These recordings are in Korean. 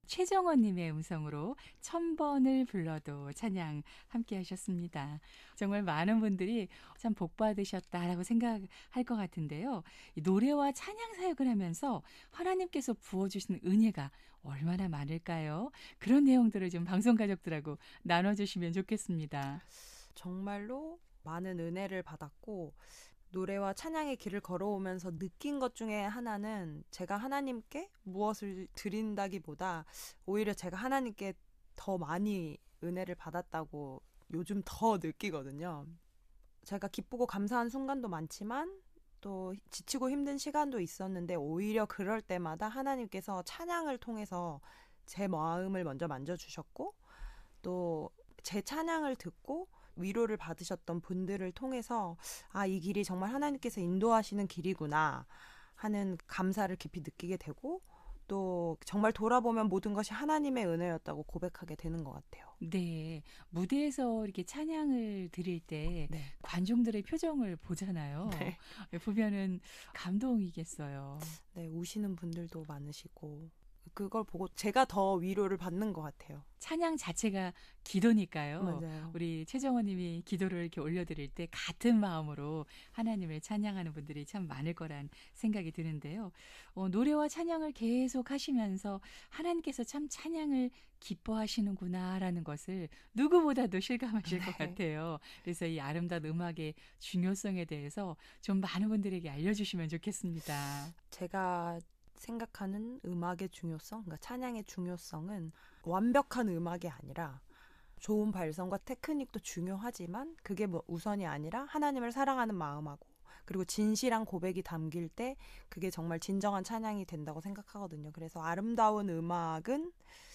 최정원님의 음성으로 1000번을 불러도 찬양 함께 하셨습니다. 정말 많은 분들이 참 복 받으셨다라고 생각할 것 같은데요. 이 노래와 찬양 사역을 하면서 하나님께서 부어주신 은혜가 얼마나 많을까요? 그런 내용들을 좀 방송 가족들하고 나눠주시면 좋겠습니다. 정말로 많은 은혜를 받았고 노래와 찬양의 길을 걸어오면서 느낀 것 중에 하나는 제가 하나님께 무엇을 드린다기보다 오히려 제가 하나님께 더 많이 은혜를 받았다고 요즘 더 느끼거든요. 제가 기쁘고 감사한 순간도 많지만 또 지치고 힘든 시간도 있었는데 오히려 그럴 때마다 하나님께서 찬양을 통해서 제 마음을 먼저 만져주셨고 또 제 찬양을 듣고 위로를 받으셨던 분들을 통해서 아, 이 길이 정말 하나님께서 인도하시는 길이구나 하는 감사를 깊이 느끼게 되고 또 정말 돌아보면 모든 것이 하나님의 은혜였다고 고백하게 되는 것 같아요. 네. 무대에서 이렇게 찬양을 드릴 때 네. 관중들의 표정을 보잖아요. 네. 보면은 감동이겠어요. 네, 우시는 분들도 많으시고 그걸 보고 제가 더 위로를 받는 것 같아요. 찬양 자체가 기도니까요. 맞아요. 우리 최정원 님이 기도를 이렇게 올려드릴 때 같은 마음으로 하나님을 찬양하는 분들이 참 많을 거란 생각이 드는데요. 노래와 찬양을 계속 하시면서 하나님께서 참 찬양을 기뻐하시는구나라는 것을 누구보다도 실감하실 것 네. 같아요. 그래서 이 아름다운 음악의 중요성에 대해서 좀 많은 분들에게 알려주시면 좋겠습니다. 제가 생각하는 음악의 중요성, 그러니까 찬양의 중요성은 완벽한 음악이 아니라 좋은 발성과 테크닉도 중요하지만 그게 뭐 우선이 아니라 하나님을 사랑하는 마음하고 그리고 진실한 고백이 담길 때 그게 정말 진정한 찬양이 된다고 생각하거든요. 그래서 아름다운 음악은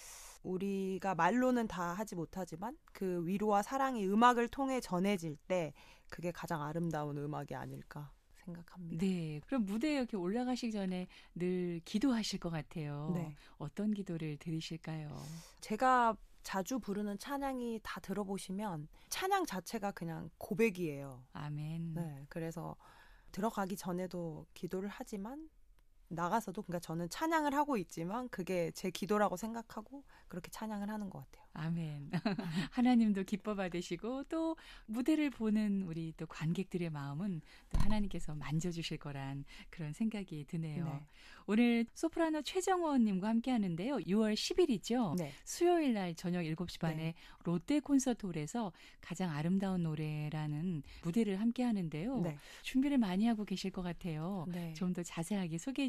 우리가 말로는 다 하지 못하지만 그 위로와 사랑이 음악을 통해 전해질 때 그게 가장 아름다운 음악이 아닐까 생각합니다. 네. 그럼 무대에 이렇게 올라가시기 전에 늘 기도하실 것 같아요. 네. 어떤 기도를 드리실까요? 제가 자주 부르는 찬양이 다 들어보시면 찬양 자체가 그냥 고백이에요. 아멘. 네. 그래서 들어가기 전에도 기도를 하지만 나가서도 그러니까 저는 찬양을 하고 있지만 그게 제 기도라고 생각하고 그렇게 찬양을 하는 것 같아요. 아멘. 하나님도 기뻐 받으시고 또 무대를 보는 우리 또 관객들의 마음은 또 하나님께서 만져주실 거란 그런 생각이 드네요. 네. 오늘 소프라노 최정원 님과 함께 하는데요. 6월 10일이죠. 네. 수요일 날 저녁 7시 반에 네. 롯데 콘서트홀에서 가장 아름다운 노래라는 무대를 함께 하는데요. 네. 준비를 많이 하고 계실 것 같아요. 네. 좀 더 자세하게 소개해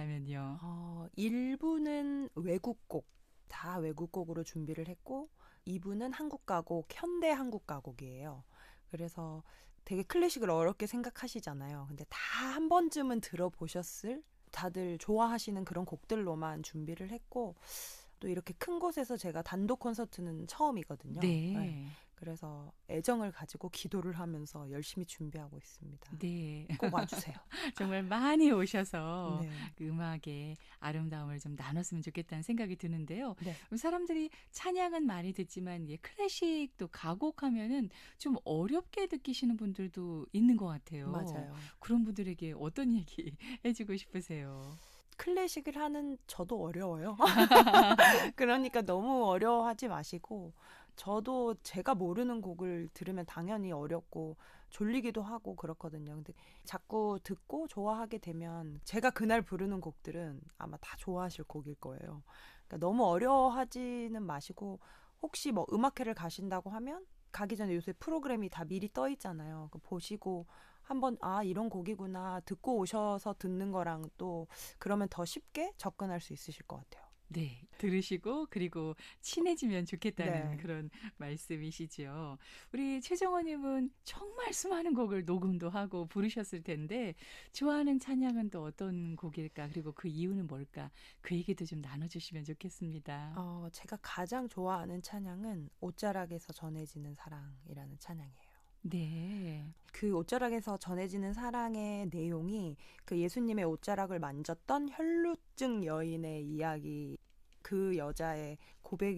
주신다면요. 1부는 외국곡, 다 외국곡으로 준비를 했고 2부는 한국 가곡, 현대 한국 가곡이에요. 그래서 되게 클래식을 어렵게 생각하시잖아요. 근데 다 한 번쯤은 들어보셨을 다들 좋아하시는 그런 곡들로만 준비를 했고 또 이렇게 큰 곳에서 제가 단독 콘서트는 처음이거든요. 네. 그래서 애정을 가지고 기도를 하면서 열심히 준비하고 있습니다. 네. 꼭 와주세요. 정말 많이 오셔서 네. 그 음악의 아름다움을 좀 나눴으면 좋겠다는 생각이 드는데요. 네. 사람들이 찬양은 많이 듣지만 클래식도 가곡하면은 좀 어렵게 느끼시는 분들도 있는 것 같아요. 맞아요. 그런 분들에게 어떤 얘기 해주고 싶으세요? 클래식을 하는 저도 어려워요. 그러니까 너무 어려워하지 마시고 저도 제가 모르는 곡을 들으면 당연히 어렵고 졸리기도 하고 그렇거든요. 근데 자꾸 듣고 좋아하게 되면 제가 그날 부르는 곡들은 아마 다 좋아하실 곡일 거예요. 그러니까 너무 어려워하지는 마시고 혹시 뭐 음악회를 가신다고 하면 가기 전에 요새 프로그램이 다 미리 떠 있잖아요. 보시고 한번 이런 곡이구나 듣고 오셔서 듣는 거랑 또 그러면 더 쉽게 접근할 수 있으실 것 같아요. 네, 들으시고 그리고 친해지면 좋겠다는 네. 그런 말씀이시죠. 우리 최정원님은 정말 수많은 곡을 녹음도 하고 부르셨을 텐데 좋아하는 찬양은 또 어떤 곡일까? 그리고 그 이유는 뭘까? 그 얘기도 좀 나눠주시면 좋겠습니다. 제가 가장 좋아하는 찬양은 옷자락에서 전해지는 사랑이라는 찬양이에요. 네. 그 옷자락에서 전해지는 사랑의 내용이 그 예수님의 옷자락을 만졌던 혈루증 여인의 이야기, 그 여자의 고백이